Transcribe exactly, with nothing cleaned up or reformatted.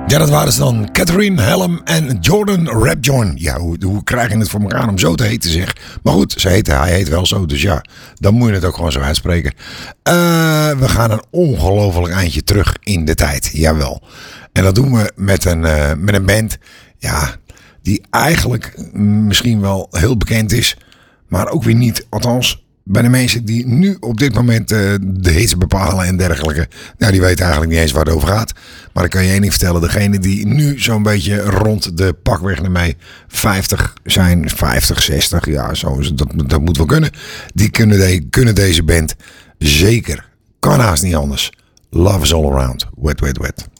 Ja, dat waren ze dan. Catherine Helm en Jordan Rapjohn. Ja, hoe, hoe krijg je het voor elkaar om zo te heten, zeg. Maar goed, ze heet, hij heet wel zo. Dus ja, dan moet je het ook gewoon zo uitspreken. Uh, we gaan een ongelooflijk eindje terug in de tijd. Jawel. En dat doen we met een, uh, met een band. Ja, die eigenlijk misschien wel heel bekend is. Maar ook weer niet. Althans, bij de mensen die nu op dit moment uh, de hits bepalen en dergelijke. Nou, die weten eigenlijk niet eens waar het over gaat. Maar ik kan je één ding vertellen. Degene die nu zo'n beetje rond de pakweg naar mij vijftig zijn. vijftig, zestig. Ja, zo is het, dat, dat moet wel kunnen. Die kunnen, de, kunnen deze band zeker. Kan haast niet anders. Love is all around. Wet, wet, wet.